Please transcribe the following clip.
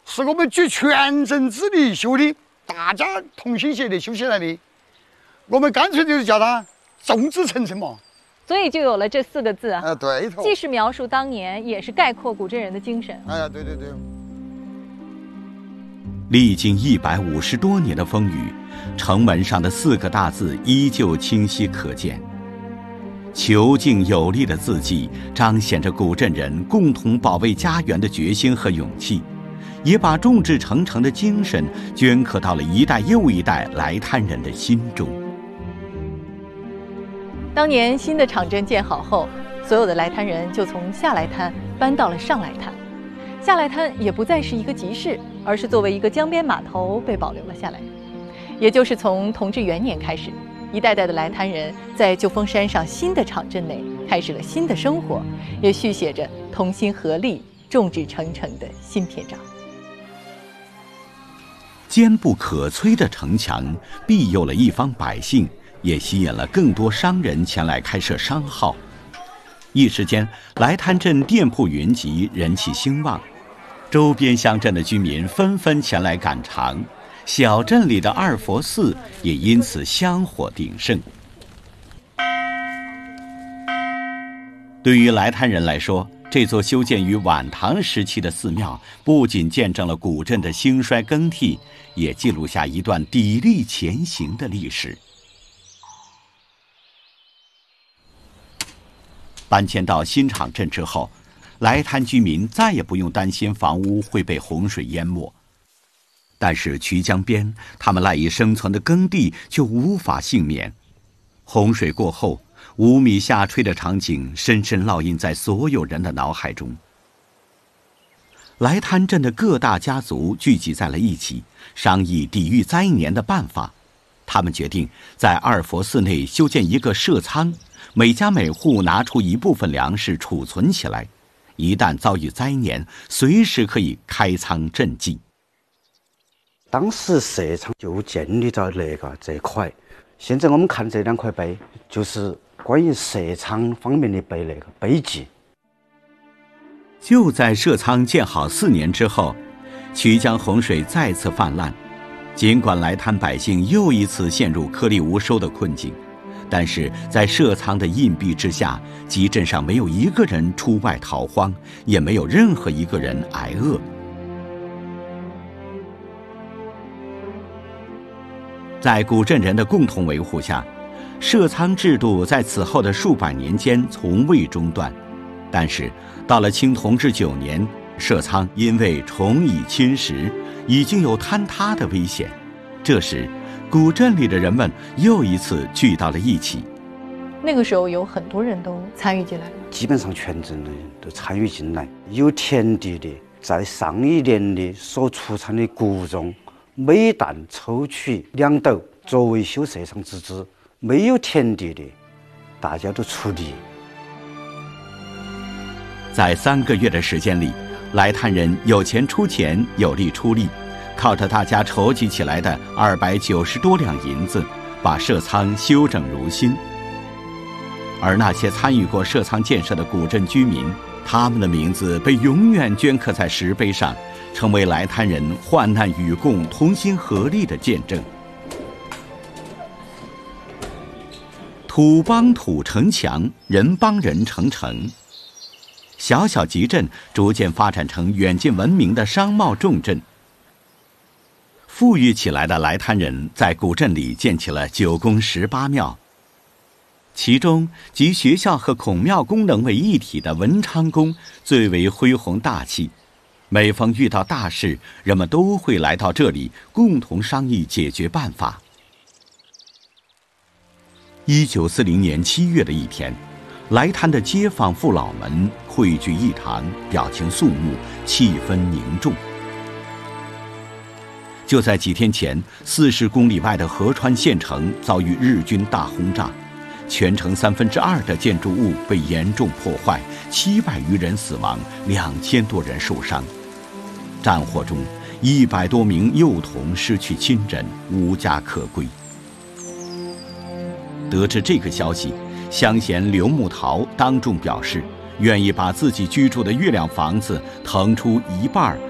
是我们举全镇之力修的，大家同心协力修起来的。我们干脆就是叫它众志成城嘛。 所以就有了这4个字啊。 对头。 既是描述当年，也是概括古镇人的精神。 哎呀，对对对。 历经150多年的风雨，城门上的4个大字依旧清晰可见。遒劲有力的字迹彰显着古镇人共同保卫家园的决心和勇气，也把众志成城的精神镌刻到了一代又一代来滩人的心中。 当年新的场镇建好后，所有的来滩人就从下来滩搬到了上来滩。下来滩也不再是一个集市，而是作为一个江边码头被保留了下来。也就是从同治元年开始，一代代的来滩人在旧峰山上新的场镇内开始了新的生活，也续写着同心合力、众志成城的新篇章。 坚不可摧的城墙庇佑了一方百姓，也吸引了更多商人前来开设商号。一时间，来滩镇店铺云集，人气兴旺，周边乡镇的居民纷纷前来赶场，小镇里的二佛寺也因此香火鼎盛。对于来滩人来说，这座修建于晚唐时期的寺庙，不仅见证了古镇的兴衰更替，也记录下一段砥砺前行的历史。搬迁到新场镇之后，来滩居民再也不用担心房屋会被洪水淹没。但是渠江边他们赖以生存的耕地却无法幸免。洪水过后，5米下垂的场景深深烙印在所有人的脑海中。来滩镇的各大家族聚集在了一起，商议抵御灾年的办法。他们决定在二佛寺内修建一个社仓，每家每户拿出一部分粮食储存起来，一旦遭遇灾年，随时可以开仓赈济。 当时社仓就建立在这块，现在我们看这2块碑，就是关于社仓方面的碑记。 就在社仓建好4年之后，渠江洪水再次泛滥。尽管来滩百姓又一次陷入颗粒无收的困境，但是在社仓的印币之下，集镇上没有一个人出外逃荒，也没有任何一个人挨饿。在古镇人的共同维护下，社仓制度在此后的数百年间从未中断。但是到了清同治9年，社仓因为虫蚁侵蚀，已经有坍塌的危险。这时古镇里的人们又一次聚到了一起。 那个时候有很多人都参与进来了， 基本上全镇的人都参与进来。有田地的，在上一年的所出产的谷种，每担抽取2斗作为修社仓之资；没有田地的，大家都出力。 在3个月的时间里，来滩人有钱出钱，有力出力，靠着大家筹集起来的290多两银子，把社仓修整如新。而那些参与过社仓建设的古镇居民，他们的名字被永远镌刻在石碑上，成为来滩人患难与共、同心合力的见证。土帮土城墙，人帮人成城。小小集镇逐渐发展成远近闻名的商贸重镇。富裕起来的来滩人在古镇里建起了9宫18庙，其中集学校和孔庙功能为一体的文昌宫最为恢宏大气。每逢遇到大事，人们都会来到这里共同商议解决办法。1940年7月的一天，来滩的街坊父老们汇聚一堂，表情肃穆，气氛凝重。就在几天前，40公里外的合川县城遭遇日军大轰炸，全城2/3的建筑物被严重破坏，700余人死亡，2000多人受伤。战火中，100多名幼童失去亲人，无家可归。得知这个消息，乡贤刘木桃当众表示，愿意把自己居住的月亮房子腾出一半